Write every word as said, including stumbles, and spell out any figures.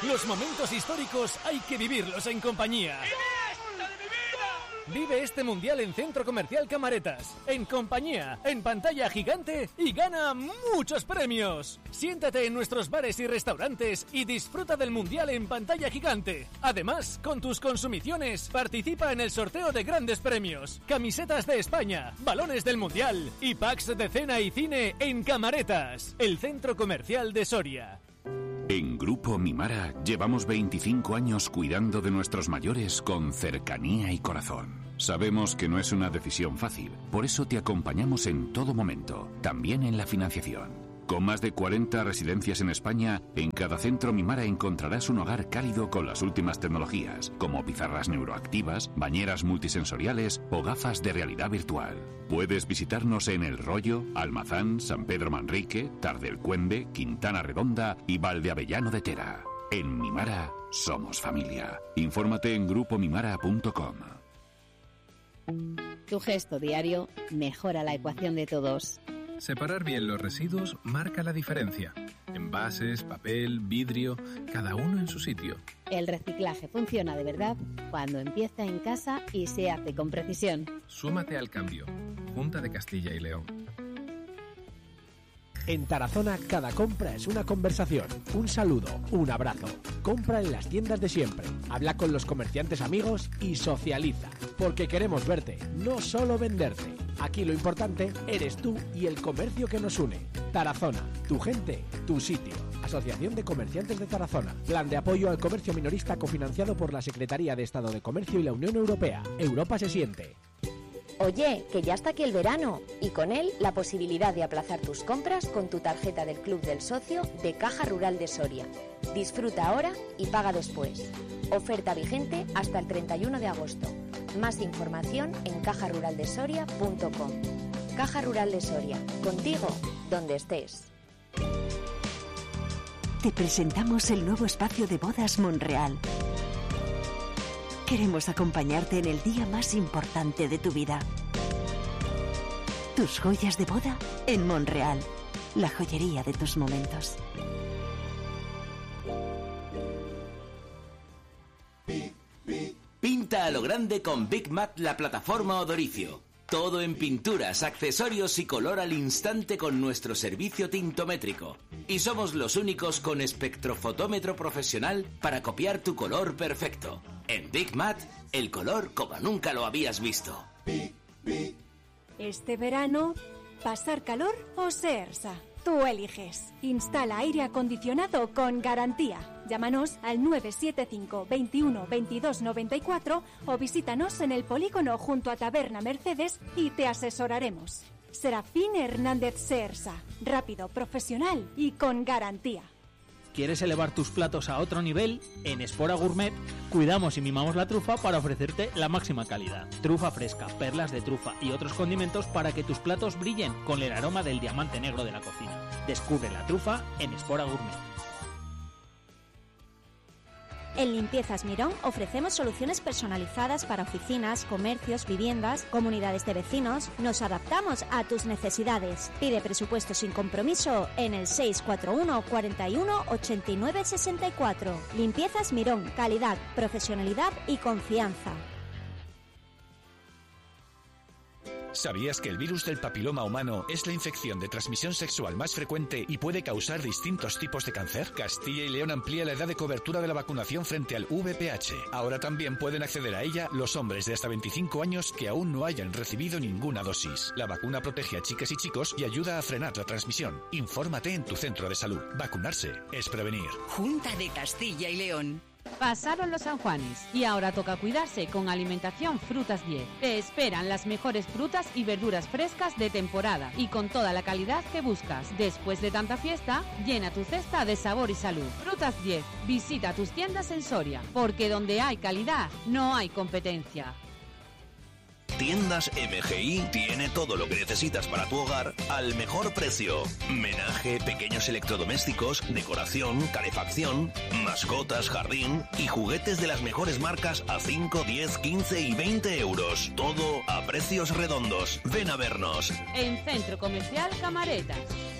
Los momentos históricos hay que vivirlos en compañía. Vive este mundial en Centro Comercial Camaretas, en compañía, en pantalla gigante y gana muchos premios. Siéntate en nuestros bares y restaurantes y disfruta del mundial en pantalla gigante. Además, con tus consumiciones, participa en el sorteo de grandes premios, camisetas de España, balones del mundial y packs de cena y cine en Camaretas, el Centro Comercial de Soria. En Grupo Mimara llevamos veinticinco años cuidando de nuestros mayores con cercanía y corazón. Sabemos que no es una decisión fácil, por eso te acompañamos en todo momento, también en la financiación. Con más de cuarenta residencias en España, en cada centro Mimara encontrarás un hogar cálido con las últimas tecnologías, como pizarras neuroactivas, bañeras multisensoriales o gafas de realidad virtual. Puedes visitarnos en El Rollo, Almazán, San Pedro Manrique, Tardelcuende, Quintana Redonda y Valdeavellano de Tera. En Mimara somos familia. Infórmate en grupo mimara punto com. Tu gesto diario mejora la ecuación de todos. Separar bien los residuos marca la diferencia. Envases, papel, vidrio, cada uno en su sitio. El reciclaje funciona de verdad cuando empieza en casa y se hace con precisión. Súmate al cambio. Junta de Castilla y León. En Tarazona cada compra es una conversación, un saludo, un abrazo. Compra en las tiendas de siempre, habla con los comerciantes amigos y socializa. Porque queremos verte, no solo venderte. Aquí lo importante eres tú y el comercio que nos une. Tarazona, tu gente, tu sitio. Asociación de Comerciantes de Tarazona. Plan de apoyo al comercio minorista cofinanciado por la Secretaría de Estado de Comercio y la Unión Europea. Europa se siente. Oye, que ya está aquí el verano y con él la posibilidad de aplazar tus compras con tu tarjeta del Club del Socio de Caja Rural de Soria. Disfruta ahora y paga después. Oferta vigente hasta el treinta y uno de agosto. Más información en caja rural de soria punto com. Caja Rural de Soria, contigo donde estés. Te presentamos el nuevo espacio de bodas Monreal. Queremos acompañarte en el día más importante de tu vida. Tus joyas de boda en Monreal, la joyería de tus momentos. Pinta a lo grande con Big Mat, la plataforma Odoricio. Todo en pinturas, accesorios y color al instante con nuestro servicio tintométrico. Y somos los únicos con espectrofotómetro profesional para copiar tu color perfecto. En Big Mat, el color como nunca lo habías visto. Este verano, ¿pasar calor o Seersa? Tú eliges. Instala aire acondicionado con garantía. Llámanos al nueve siete cinco, veintiuno, veintidós noventa y cuatro o visítanos en el polígono junto a Taberna Mercedes y te asesoraremos. Serafín Hernández Seersa. Rápido, profesional y con garantía. ¿Quieres elevar tus platos a otro nivel? En Espora Gourmet cuidamos y mimamos la trufa para ofrecerte la máxima calidad. Trufa fresca, perlas de trufa y otros condimentos para que tus platos brillen con el aroma del diamante negro de la cocina. Descubre la trufa en Espora Gourmet. En Limpiezas Mirón ofrecemos soluciones personalizadas para oficinas, comercios, viviendas, comunidades de vecinos. Nos adaptamos a tus necesidades. Pide presupuesto sin compromiso en el seis cuatro uno, cuarenta y uno, ochenta y nueve, sesenta y cuatro. Limpiezas Mirón, calidad, profesionalidad y confianza. ¿Sabías que el virus del papiloma humano es la infección de transmisión sexual más frecuente y puede causar distintos tipos de cáncer? Castilla y León amplía la edad de cobertura de la vacunación frente al V I H. Ahora también pueden acceder a ella los hombres de hasta veinticinco años que aún no hayan recibido ninguna dosis. La vacuna protege a chicas y chicos y ayuda a frenar la transmisión. Infórmate en tu centro de salud. Vacunarse es prevenir. Junta de Castilla y León. Pasaron los San Juanes y ahora toca cuidarse con Alimentación Frutas diez. Te esperan las mejores frutas y verduras frescas de temporada y con toda la calidad que buscas. Después de tanta fiesta, llena tu cesta de sabor y salud. Frutas diez. Visita tus tiendas en Soria, porque donde hay calidad, no hay competencia. Tiendas M G I tiene todo lo que necesitas para tu hogar al mejor precio. Menaje, pequeños electrodomésticos, decoración, calefacción, mascotas, jardín y juguetes de las mejores marcas a cinco, diez, quince y veinte euros. Todo a precios redondos. Ven a vernos. En Centro Comercial Camaretas.